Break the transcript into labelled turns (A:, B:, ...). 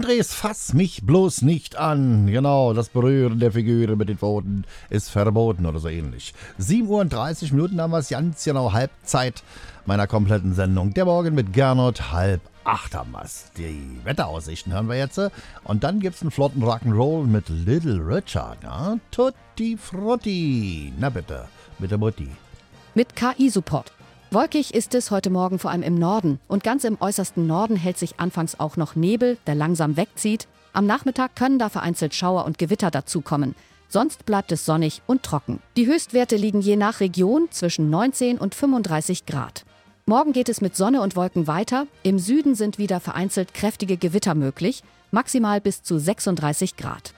A: Andres, fass mich bloß nicht an. Genau, das Berühren der Figüre mit den Pfoten ist verboten oder so ähnlich. 7:30 Uhr haben wir es ganz genau Halbzeit meiner kompletten Sendung. Der Morgen mit Gernot, 7:30 haben wir es. Die Wetteraussichten hören wir jetzt. Und dann gibt's einen flotten Rock'n'Roll mit Little Richard. Ja? Tutti Frutti. Na bitte, mit der Mutti.
B: Mit KI-Support. Wolkig ist es heute Morgen vor allem im Norden. Und ganz im äußersten Norden hält sich anfangs auch noch Nebel, der langsam wegzieht. Am Nachmittag können da vereinzelt Schauer und Gewitter dazukommen. Sonst bleibt es sonnig und trocken. Die Höchstwerte liegen je nach Region zwischen 19 und 35 Grad. Morgen geht es mit Sonne und Wolken weiter. Im Süden sind wieder vereinzelt kräftige Gewitter möglich, maximal bis zu 36 Grad.